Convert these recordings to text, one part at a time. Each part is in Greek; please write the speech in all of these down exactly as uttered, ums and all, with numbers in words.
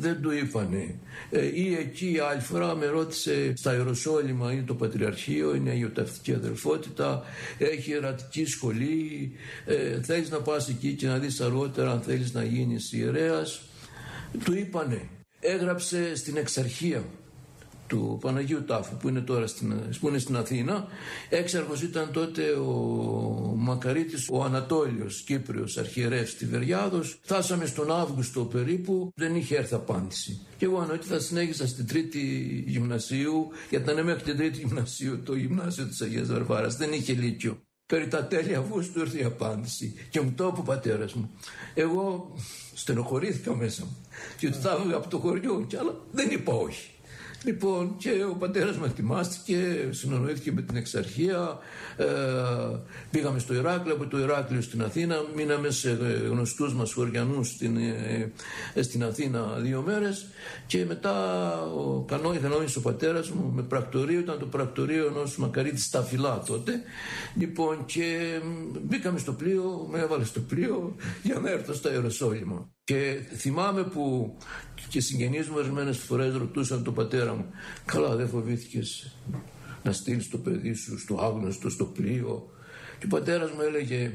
δεν του είπανε. Ε, ή εκεί άλλη φορά με ρώτησε, στα Ιεροσόλυμα είναι το Πατριαρχείο, είναι η Αγιοταυτική Αδελφότητα, έχει ιερατική σχολή, ε, θέλεις να πας εκεί και να δεις αργότερα αν θέλεις να γίνεις ιερέας. Του είπανε. Έγραψε στην Εξαρχία του Παναγίου Τάφου που είναι τώρα στην, που είναι στην Αθήνα. Έξαρχος ήταν τότε ο Μακαρίτης ο Ανατόλιος Κύπριος αρχιερεύς στη Βεριάδος. Φτάσαμε στον Αύγουστο περίπου, δεν είχε έρθει απάντηση. Και εγώ ανόητη θα συνέχισα στην τρίτη γυμνασίου, γιατί ήταν μέχρι την τρίτη γυμνασίου το γυμνάσιο της Αγίας Βαρβάρας, δεν είχε λύκειο. Περί τα τέλη Αυγούστου ήρθε η απάντηση και μου το είπε ο πατέρας μου. Εγώ στενοχωρήθηκα μέσα μου και ότι θα έβγα από το χωριό και άλλα δεν είπα όχι. Λοιπόν, και ο πατέρας μου ετοιμάστηκε, συνονοήθηκε με την Εξαρχία, ε, πήγαμε στο Ηράκλειο, από το Ηράκλειο στην Αθήνα, μείναμε σε γνωστούς μας χωριανούς στην, ε, στην Αθήνα δύο μέρες και μετά ο κανόνισε ο πατέρας μου με πρακτορείο, ήταν το πρακτορείο ενός Μακαρίτη στα Φυλά τότε. Λοιπόν, και μπήκαμε στο πλοίο, με έβαλε στο πλοίο για να έρθω στα Ιεροσόλυμα. Και θυμάμαι που και συγγενείς μου ορισμένες φορές ρωτούσαν τον πατέρα μου, καλά, δεν φοβήθηκες να στείλεις το παιδί σου στο άγνωστο, στο πλοίο? Και ο πατέρας μου έλεγε,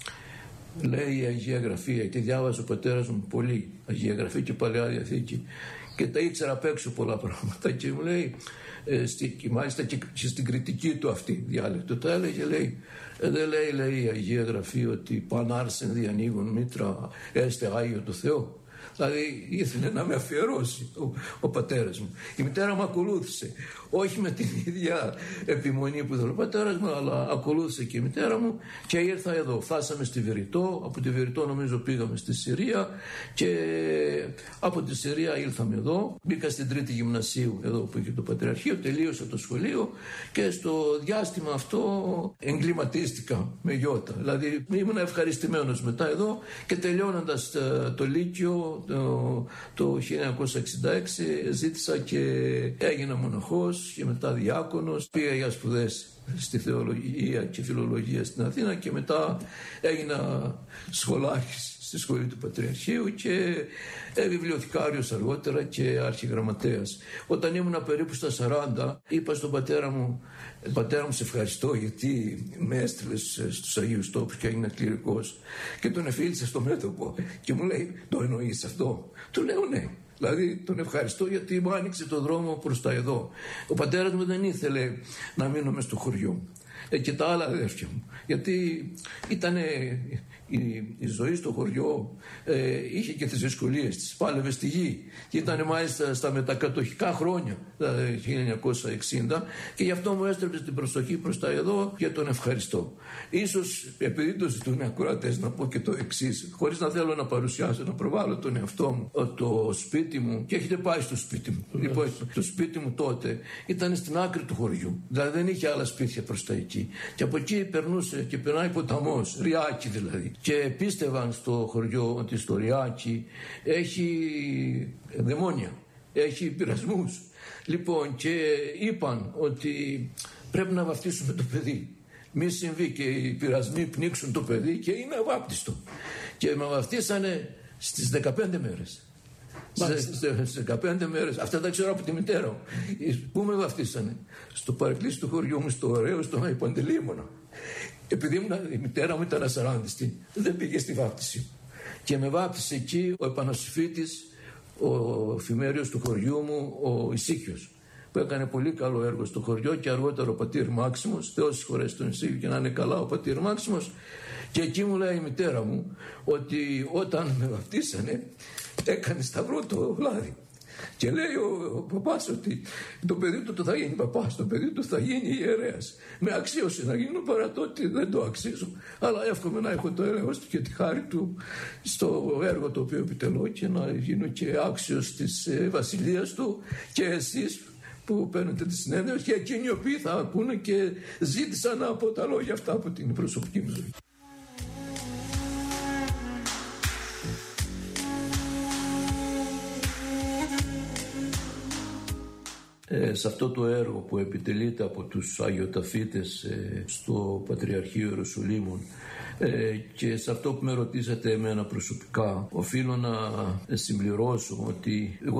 λέει η Αγία Γραφή, γιατί διάβαζε ο πατέρας μου πολύ Αγία Γραφή και Παλαιά Διαθήκη και τα ήξερα απ' έξω πολλά πράγματα, και μου λέει, ε, στη, και μάλιστα και, και στην κριτική του αυτή διάλεκτο τα έλεγε, λέει, ε, δεν λέει, λέει η Αγία Γραφή ότι πανάρσεν διανοίγουν μήτρα έστε Άγιο το Θεό? Δηλαδή ήθελε να με αφιερώσει ο, ο πατέρας μου. Η μητέρα μου ακολούθησε, όχι με την ίδια επιμονή που ήθελε ο πατέρας μου, αλλά ακολούθησε και η μητέρα μου και ήρθα εδώ. Φτάσαμε στη Βηρητό, από τη Βηρητό νομίζω πήγαμε στη Συρία και από τη Συρία ήλθαμε εδώ. Μπήκα στην τρίτη γυμνασίου εδώ που είχε το Πατριαρχείο, τελείωσα το σχολείο και στο διάστημα αυτό εγκληματίστηκα με γιώτα. Δηλαδή ήμουν ευχαριστημένος μετά εδώ και τελειώνοντας το Λύκειο το, το χίλια εννιακόσια εξήντα έξι ζήτησα και έγινα μοναχός και μετά διάκονος. Πήγα για σπουδές στη θεολογία και φιλολογία στην Αθήνα και μετά έγινα σχολάρχης στη σχολή του Πατριαρχείου και ε, βιβλιοθηκάριος αργότερα και αρχιγραμματέας. Όταν ήμουν περίπου στα σαράντα είπα στον πατέρα μου, πατέρα μου σε ευχαριστώ γιατί με έστειλες στους Αγίους Τόπους και έγινα κληρικός, και τον εφίλησα στο μέτωπο και μου λέει, το εννοείς αυτό? Του λέω ναι. Δηλαδή τον ευχαριστώ γιατί μου άνοιξε το δρόμο προς τα εδώ. Ο πατέρας μου δεν ήθελε να μείνω μες στο χωριό ε, και τα άλλα αδέρφια μου, γιατί ήταν η, η ζωή στο χωριό ε, είχε και τις δυσκολίες της, πάλευε στη γη και ήταν μάλιστα στα μετακατοχικά χρόνια, δηλαδή χίλια εννιακόσια εξήντα, και γι' αυτό μου έστρεψε την προσοχή προς τα εδώ και τον ευχαριστώ. Ίσως επειδή το ζητούν ακροατές να πω και το εξής, χωρίς να θέλω να παρουσιάσω, να προβάλλω τον εαυτό μου, το σπίτι μου, και έχετε πάει στο σπίτι μου, λοιπόν, το σπίτι μου τότε ήταν στην άκρη του χωριού, δηλαδή δεν είχε άλλα σπίτια προς τα εκεί, και από εκεί περνούσε και περνάει ποταμός, Ριάκι δηλαδή, και πίστευαν στο χωριό ότι στο Ριάκι έχει δαιμόνια, έχει πειρασμούς. Λοιπόν, και είπαν ότι πρέπει να βαφτίσουμε το παιδί, μη συμβεί και οι πειρασμοί πνίξουν το παιδί και είναι αβάπτιστο, και με βαφτίσανε στις δεκαπέντε μέρες. Στις δεκαπέντε μέρες, αυτά τα ξέρω από τη μητέρα μου. Πού με βαφτίσανε? Στο παρεκκλήσι του χωριού μου, στο ωραίο, στον Άγιο Παντελεήμονα. Επειδή ήμουν, η μητέρα μου ήταν ασαράντιστη, δεν πήγε στη βάπτιση και με βάπτισε εκεί ο επανασυφίτης, ο εφημέριος του χωριού μου, ο Ησύχιος, που έκανε πολύ καλό έργο στο χωριό, και αργότερα ο πατήρ Μάξιμος, Θεός συγχωρέσει τον Ησύχιο και να είναι καλά ο πατήρ Μάξιμος. Και εκεί μου λέει η μητέρα μου ότι όταν με βαπτίσανε έκανε σταυρό το λάδι. Και λέει ο, ο παπάς ότι το παιδί του το θα γίνει παπάς, το παιδί του θα γίνει ιερέας. Με αξίωσε να γίνω, παρά το ότι δεν το αξίζω, αλλά εύχομαι να έχω το έλεος του και τη χάρη του στο έργο το οποίο επιτελώ και να γίνω και άξιος της ε, βασιλείας του, και εσείς που παίρνετε τη συνέντευξη και εκείνοι οι οποίοι θα ακούνε και ζήτησαν από τα λόγια αυτά από την προσωπική μου ζωή. Ε, σε αυτό το έργο που επιτελείται από τους Αγιοταφίτες ε, στο Πατριαρχείο Ιεροσολύμων ε, και σε αυτό που με ρωτήσατε εμένα προσωπικά, οφείλω να συμπληρώσω ότι εγώ